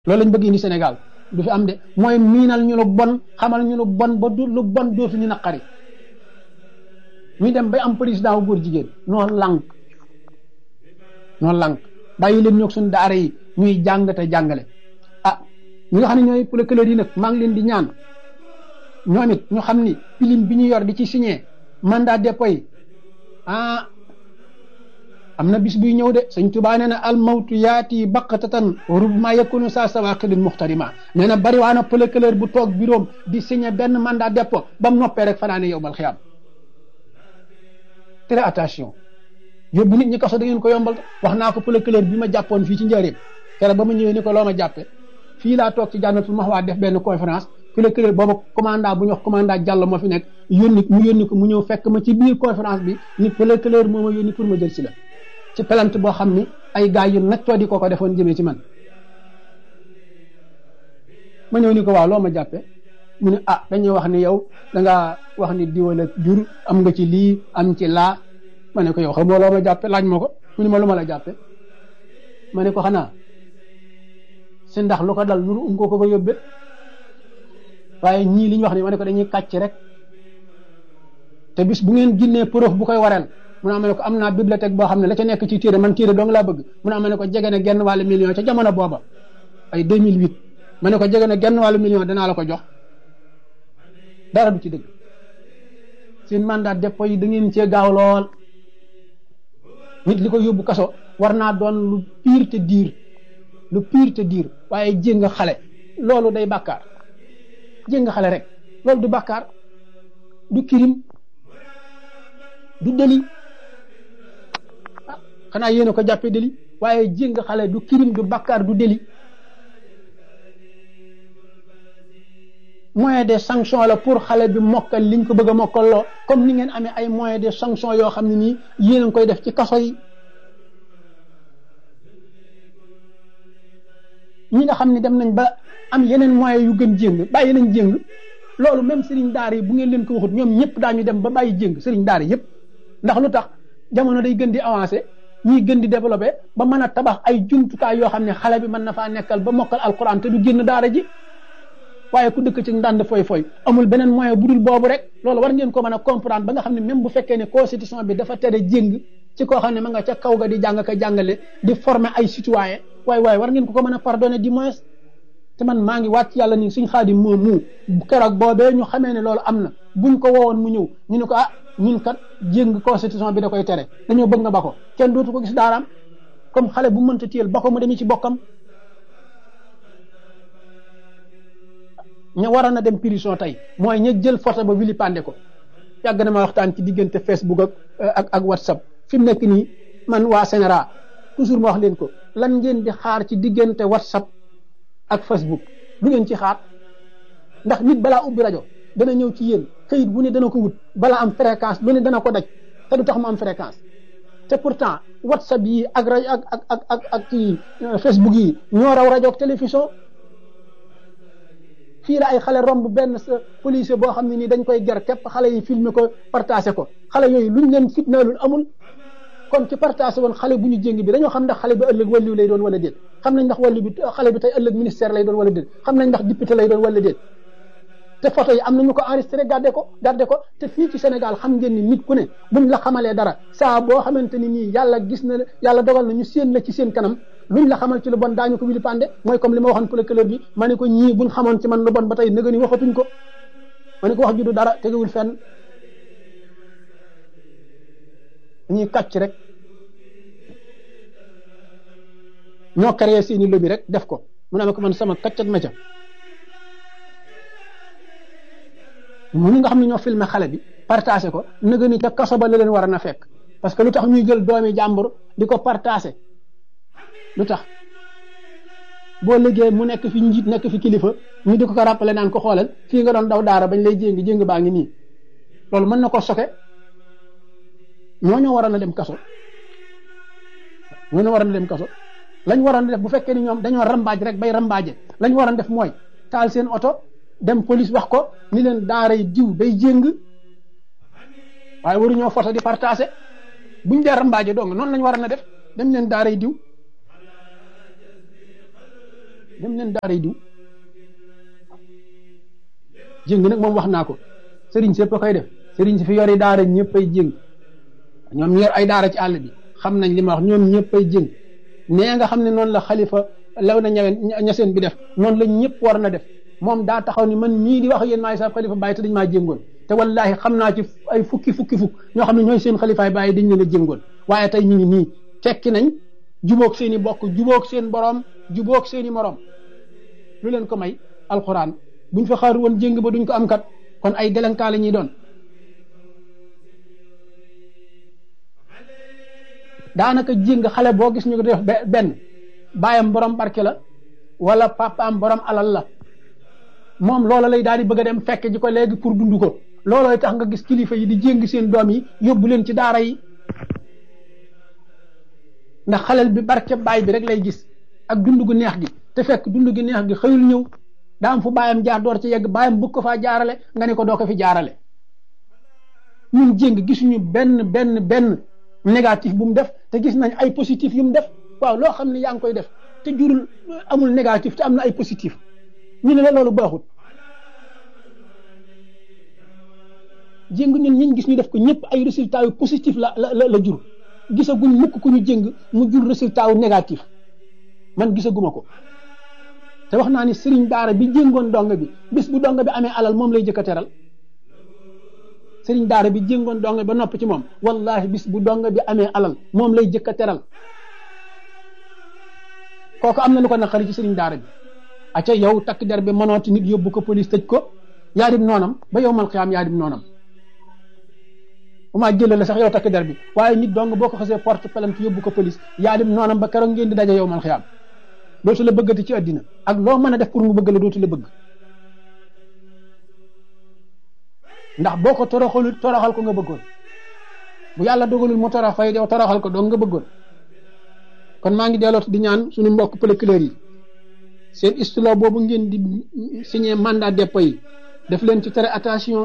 loolu lañ bëgg indi Sénégal du fi am de mooy miinal ñu lu bon xamal ñu lu bon ba du lu bon dootu ñu naqari ñu dem bay am président wu góor jigéen noo lànk bàyyi leen ñoog suñu daara yi ñuy jàng te jàngale ñi nga xam ne ñooy procureur yi nag maa ngi leen di ñaan ñoom it ñu xam ni pilim bi ñu yor di ci signé mandat dépôt yi am na bis buy ñëw de sëñ Tuubaa nee na al mawtu yaati baqatatan rubma yakunu sa sawaqidin muxtarima nee na bari waa na procureur bu toog bureau di signé benn mandat dépôt ba mu noppee rek fanaane yowmal xiyaam très attention yóbbu nit ñi kaso da ngeen ko yombal wax naa ko procureur bi ma jàppoon fii ci njëriñ keroog ba ma ñëwee ni ko loo ma jàppe fii laa toog ci Jannatul Mahwa def benn conférence procureur booba commandant bu ñu wax commandant Diallo moo fi nekk yónni ko mu ñëw fekk ma ci biir conférence bi ni procureur moo ma yónni pour ma jël si la ci plainte boo xam ni ay gars yu naccoo di ko defoon jëmee ci man ma ñëw ni ko waaw loo ma jàppe mu ne dañuy wax ni yow dangaa wax ni diwala jur am nga ci lii am ci laa ma ne ko yow xamoo loo ma jàppe laaj ma ko mu ne ma lu ma la jàppe ma ne ko xanaa si ndax lu ko dal lu ko yóbbe waaye ñii li ñu wax ni ma ne ko dañuy kàcc rek te bis bu ngeen ginnee preuve bu koy wareel mu ne ma ne ko am naa bibliothèque boo xam ne la ca nekk ci téere man téere dong laa bëgg mu ne ma ne ko jege na genn wàllu million ca jamono booba ay 2008 ma ne ko jege na genn wàllu million danaa la ko jox dara du ci dëgg seen mandat dépôt yi da ngeen cee gaaw lool nit li ko yóbbu kaso war naa doon lu pire te diir waaye jéng xale loolu day bàkkaar jéng xale rek loolu du bàkkaar du kirim du délit xanaa yéen a ko jàppee délit waaye jéng xale du kirim du bàkkaar du délit moyen de sanction la pour xale bi mokkal liñ ko bëgg a mokkaloo comme ni ngeen amee ay moyen de sanction yoo xam ne nii yéen a ngi koy def ci kaso yi ñi nga xam ne dem nañ ba am yeneen moyens yu gën jéng bàyyi nañ jéng loolu même sëriñ daara yi bu ngeen leen ko waxut ñoom ñëpp daañu dem ba bàyyi jéng sëriñ daara yëpp ndax lu tax jamono day gën di avancé ñuy gën di développé ba mën a tabax ay jumtukaay yoo xam ne xale bi mën na faa nekkal ba mokkal alquran te du génn daara ji waaye ku dëkk ci ndànd foy amul beneen moyen bu dul boobu rek loolu war ngeen ko mën a comprendre ba nga xam ne même bu fekkee ne constitution bi dafa tere jéng ci koo xam ne ma nga ca kaw ga di jàng ka jàngale di former ay citoyen waaye war ngeen ko mën a pardonner du moins te man maa ngi wàcc yàlla ni suñ Xaadim moom mu keroog boobee ñu xamee ne loolu am na buñ ko woowoon mu ñëw ñu ne ko ñun kat jéng constitution bi da koy tere dañoo bëgg nga ba ko kenn dootu ko gis daaraam comme xale bu mënta téyel ba ko mu demee ci bokkam ña waroon a dem prison tey mooy ña jël photo ba vilipande ko yàgg na ma waxtaan ci diggante Facebook ak WhatsApp fi mu nekk nii man waa Sénégal toujours ma wax leen ko lan ngeen di xaar ci diggante WhatsApp ak Facebook lu ngeen ci xaar ndax nit balaa ubbi rajo dana ñëw ci yéen këyit bu ne dana ko wut balaa am fréquence lu ne dana ko daj te du tax mu am fréquence te pourtant WhatsApp yi ak rajo ak ci Facebook yi ñoo raw rajo ak télévision fii la ay xale romb benn sa policier boo xam ne nii dañ koy ger képp xale yi filmer ko partagé ko xale yooyu luñ leen fitnaalul amul kon ci partagé woon xale bu ñu jéng bi dañoo xam ndax xale bi ëllëg wàllu lay doon wala déet xam nañ ndax wàllu bi xale bi tey ëllëg ministère lay doon wala déet xam nañ ndax député lay doon wala déet te photo yi am nañu ko enregistré garder ko te fii ci Sénégal xam ngeen ni nit ku ne buñ la xamalee dara saa boo xamante ni nii yàlla dogal na ñu séen la ci seen kanam luñ la xamal ci lu bon daañu ko wilipande mooy comme li ma waxoon procureur bi ma ne ko ñii buñ xamoon ci man lu bon ba tey nëga ni waxatuñ ko ma ne ko wax ju du dara tegewul fenn ñuy kàcc rek ñoo créé seeni lobby rek def ko mu ne ma ko man sama kàccat ma ca ñu nga xam ne ñoo filmé xale bi partagé ko nëga ni ca kaso ba la leen war a na fekk parce que lu tax ñuy jël doomi jàmbur di ko partagé lu tax boo liggéey mu nekk fi njiit nekk fi kilifa ñu di ko rappelé naan ko xoolal fii nga doon daw daara bañ lay jéng baa ngi nii loolu mën na ko soke ñoo waroon a dem kaso lañ waroon a def bu fekkee ni ñoom dañoo rambaaj rek bay rambaaje lañ waroon def mooy taal seen oto dem police wax ko ni leen daara yi diw day jéng waaye waruñoo photo di partagé buñ dee rambaaje dong noonu lañ waroon a def dem leen daara yi diw dem leen daaray diw jéng nag moom wax naa ko sëriñ sépp a koy def sëriñ si fi yori daara ñëpp ay jéng ñoom yor ay daara ci àll bi xam nañ li ma wax ñoom ñëpp ay jéng nee nga xam ne noonu la xalifa law na ñaseen bi def noonu la ñëpp war na def moom daa taxaw ni man mii di wax yéen maay sa xalifa bàyyi te dañ maa jéngoon te wallahi xam naa ci ay fukki ñoo xam ne ñooy seen xalifaay bàyyi dañ leen a jéngoon waaye tey ñu ngi nii fekki nañ jubóog seen i bokk jubóog seen borom jubóog seen i morom lu leen ko may alxuraan buñ fa xaaru woon jéng ba duñ ko am kat kon ay délinquant la ñuy doon daanaka jéng xale boo gis ñu ko def benn baayam borom barke la wala papaam borom alal la moom loola lay daal di bëgg a dem fekk ji ko léegi pour dund ko loolooy tax nga gis kilifa yi di jéng seen doom yi yóbbu leen ci daara yi ndax xalel bi barke baay bi rek lay gis ak dund gu neex gi te fekk dund gu neex gi xëyul ñëw daa am fu baayam jaar door ci yegg baayam bëgg ko faa jaarale nga ne ko doo ko fi jaarale ñun jéng gisuñu benn négatif bu mu def te gis nañ ay positif yu mu def waaw loo xam ne yaa ngi koy def te jurul amul négatif te am na ay positif ñu ne la loolu baaxut jéng ñun ñiñ gis ñu def ko ñëpp ay résultat yu positif la jur gisaguñ mukk ku ñu jéng mu jur résultat yu négatif man gisaguma ko te wax naa ni sëriñ daara bi jéngoon donga bi bis bu donga bi amee alal moom lay jëkk a teral sëriñ daara bi jéngoon donga ba nopp ci moom wallahi bis bu donga bi amee alal moom lay jëkk a teral kooku am na lu ko naqari ci sëriñ daara bi acca yow takk der bi mënooti nit yóbbu ko police tëj ko yaa dim noonam ba yow mal xiyaam yaa dim noonam umaa jëlale sax yow takk der bi waaye nit dong boo ko xasee porte plainte yóbbu ko police yaa dim noonam ba keroog ngeen di daje yow mal xiyaam dootu la bëggati ci àddina ak loo mën a def pour mu bëgg la dootu la bëgg ndax boo ko toroxalul toroxal ko nga bëggoon bu yàlla dogalul mu toroxal yow toroxal ko dong nga bëggoon kon maa ngi delloot di ñaan suñu mbokk procureur yi seen istilo boobu ngeen di signé mandat dépôt yi def leen ci tere attention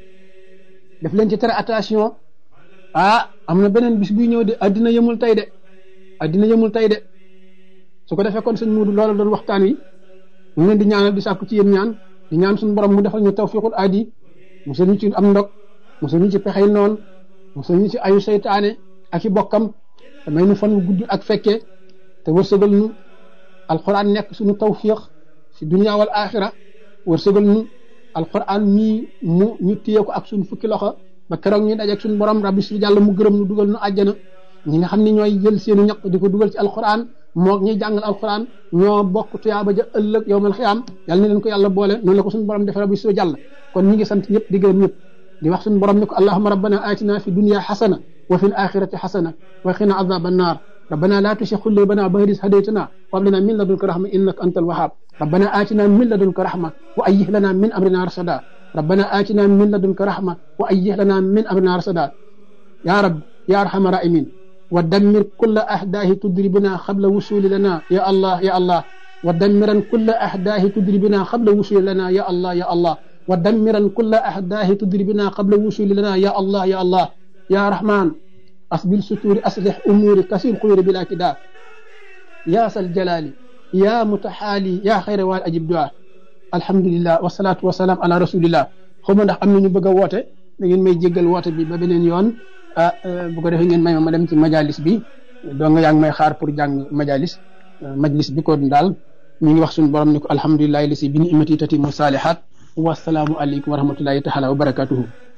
am na beneen bis buy ñëw de addina yëmul tey de su ko defee kon sëñ Muudu loolu doon waxtaan wi ñu leen di ñaanal di sàkku ci yéen ñaan di ñaan suñu borom mu defal ñu tawfiqul aadi musal ñu ci am ndog musal ñu ci pexey noon musal ñu ci ayu seytaane ak i bokkam te may nu fan wu gudd ak fekkee te wërsëgal ñu alquran nekk suñu tawfiq fi dunya wal axira wërsëgal ñu alquran mii mu ñu téye ko ak suñu fukki loxo ba keroog ñu dajeeg suñu borom rabbi su jàll mu gërëm ñu dugal ñu àjjana ñi nga xam ne ñooy jël seeni ñaq di ko dugal ci alquran moo ñuy jàngal alquran ñoo bokk tuyaaba ja ëllëg yawmal xiyaam yàlla na leen ko yàlla boole noonu la ko suñu borom defee rabbi su jàll kon ñi ngi sant ñëpp di gërëm ñëpp di wax suñu borom ni ko allahumma rabbana atina fi dunya xasana wa fil axirati xasana wa qina azaba annar ربنا لا تشيخ قلوبنا بعد إذ هديتنا وهب لنا من لدنك رحمة إنك أنت الوهاب ربنا آتنا من لدنك رحمة وأيه لنا من أمرنا رشدا ربنا آتنا من لدنك رحمة وأيه لنا من أمرنا رشدا يا رب يا أرحم الراحمين ودمر كل أحداه تدربنا قبل وصول لنا يا الله يا الله ودمرا كل أحداه تدربنا قبل وصول لنا يا الله يا الله ودمرا كل أحداه تدربنا قبل وصول لنا يا الله يا الله يا رحمن أصبر ستور أصلح أموري كسير خير بلا كدا يا ذا الجلال يا متحالي يا خير وال أجب دعاء الحمد لله والصلاة والسلام على رسول الله خمو ndax am nañu bëgg a woote da ngeen may jéggal woote bi ba beneen yoon bu ko defee ngeen may ma dem ci majalis bi do nga yaa ngi may xaar pour jàng majlis bi ko daal ñu ngi wax suñu borom ni ko alhamdulillahi lisi bi ni'mati tatimu salihat wa assalamu alaykum wa rahmatullahi ta'ala wa barakatuhu